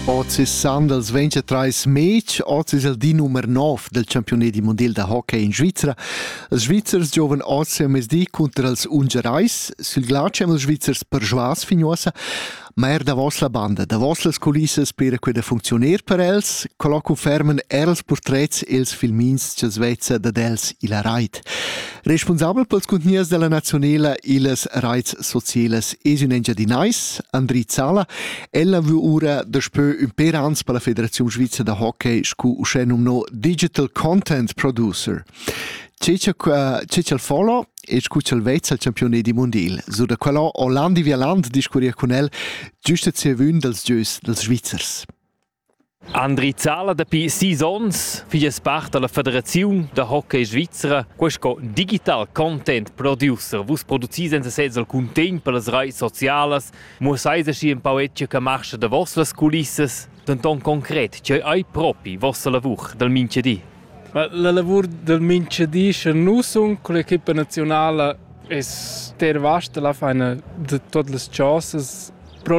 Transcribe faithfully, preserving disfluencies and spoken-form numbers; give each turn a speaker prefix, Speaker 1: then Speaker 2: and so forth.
Speaker 1: Oggi è Sandals ventitreis maig, oggi è il di numero nove del campionato mondiale di hockey in Svizzera. I svizzeri giovano oggi a mesdì contro els ungerais. Sul ghiaccio hanno i svizzeri per giuas finosa, ma er da vostra banda, da vostre colisses per quella funzioner per els, collo confermen er els portrets e els filmins che svezza da dels ila reit. Responsabel pels contenuts della nazionale e les reits sociales es un engia di Nais, Andri Zala. Ella vu ora despö un per ans per la Federazione Svizzera de Hockey scu uscenum no Digital Content Producer. Cecel Folo e scucel vezza al campionato mondiale. So da quello Hollandi via land discuria con el giusto se vün dels gius dels Svizzers.
Speaker 2: Andri Zala da pi Seasons, fies part della Federazione de Hockey Svizzera, questo Digital Content Producer, vus producis senza sez al content per las redes sociales, muss eis aschi un pauetche che marscha de vostras culisses, denton concret, che ai propi vostra lavur del minchedì.
Speaker 3: La lavur del minchedì che nu sun con l'equipa nazionale es ter vasta la faina de todas las chosas